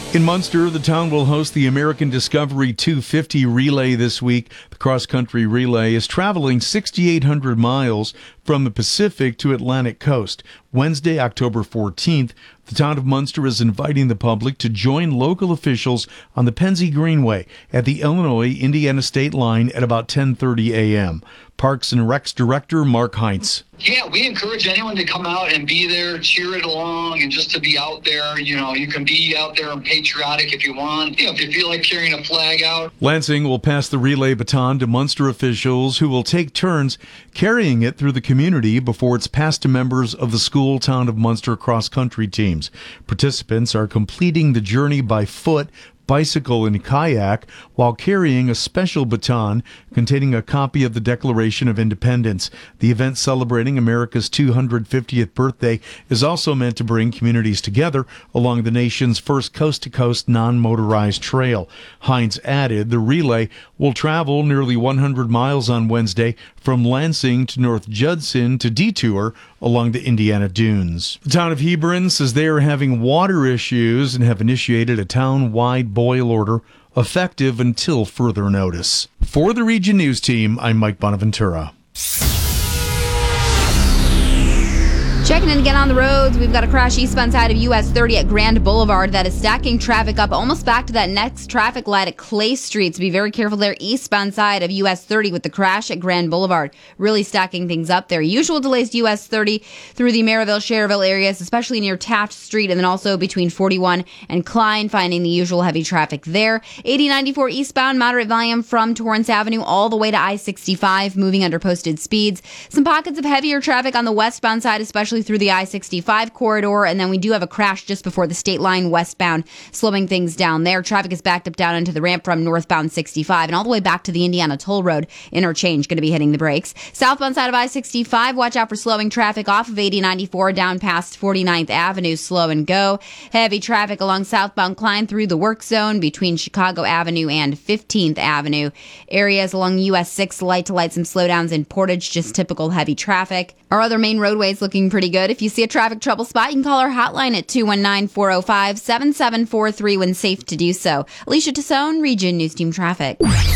In Munster, the town will host the American Discovery 250 relay this week. The cross-country relay is traveling 6,800 miles from the Pacific to Atlantic coast. Wednesday, October 14th, the town of Munster is inviting the public to join local officials on the Pennsy Greenway at the Illinois-Indiana state line at about 10:30 a.m. Parks and Recs Director Mark Heinz. Yeah, we encourage anyone to come out and be there, cheer it along, and just to be out there. You know, you can be out there and patriotic if you want. You know, if you feel like carrying a flag out. Lansing will pass the relay baton to Munster officials who will take turns carrying it through the community before it's passed to members of the school town of Munster cross-country teams. Participants are completing the journey by foot, bicycle, and kayak while carrying a special baton containing a copy of the Declaration of Independence. The event celebrating America's 250th birthday is also meant to bring communities together along the nation's first coast-to-coast non-motorized trail. Hines added the relay will travel nearly 100 miles on Wednesday from Lansing to North Judson to detour along the Indiana Dunes. The town of Hebron says they are having water issues and have initiated a town-wide boil order effective until further notice. For the Region News Team, I'm Mike Bonaventura. Checking in again on the roads, we've got a crash eastbound side of US 30 at Grand Boulevard that is stacking traffic up almost back to that next traffic light at Clay Street. So be very careful there eastbound side of US 30 with the crash at Grand Boulevard. Really stacking things up there. Usual delays to US 30 through the Maryville-Cherville areas, especially near Taft Street, and then also between 41 and Klein, finding the usual heavy traffic there. 8094 eastbound, moderate volume from Torrance Avenue all the way to I-65, moving under posted speeds. Some pockets of heavier traffic on the westbound side, especially through the I-65 corridor, and then we do have a crash just before the state line westbound, slowing things down there. Traffic is backed up down into the ramp from northbound 65 and all the way back to the Indiana Toll Road interchange, going to be hitting the brakes. Southbound side of I-65, watch out for slowing traffic off of 8094 down past 49th Avenue, slow and go. Heavy traffic along southbound Klein through the work zone between Chicago Avenue and 15th Avenue. Areas along US 6, light to light, some slowdowns in Portage, just typical heavy traffic. Our other main roadways looking pretty good. If you see a traffic trouble spot, you can call our hotline at 219-405-7743 when safe to do so. Alicia Tassone, Region News Team Traffic.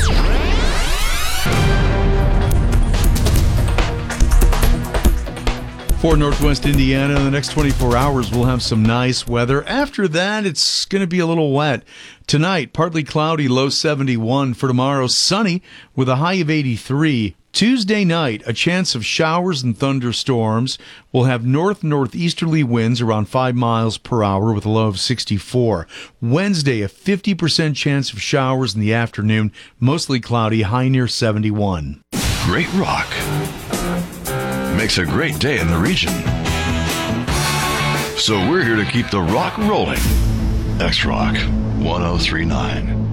For Northwest Indiana, in the next 24 hours, we'll have some nice weather. After that, it's going to be a little wet. Tonight, partly cloudy, low 71. For tomorrow, sunny with a high of 83. Tuesday night, a chance of showers and thunderstorms. We'll have northeasterly winds around 5 miles per hour with a low of 64. Wednesday, a 50% chance of showers in the afternoon, mostly cloudy, high near 71. Great rock makes a great day in the region. So we're here to keep the rock rolling. X-Rock 1039.